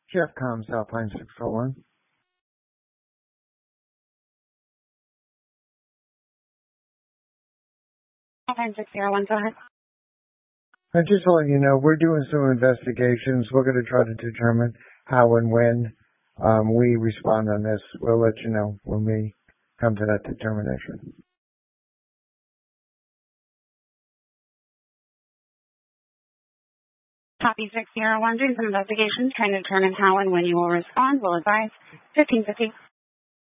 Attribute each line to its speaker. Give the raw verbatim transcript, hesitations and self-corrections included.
Speaker 1: Jeff Combs, Alpine six four one.
Speaker 2: Alpine six zero one, go ahead.
Speaker 1: And just to let you know, we're doing some investigations. We're going to try to determine how and when um, we respond on this. We'll let you know when we come to that determination.
Speaker 2: Copy six zero one, doing some investigations, trying to determine how and when you will respond. We'll advise fifteen fifty.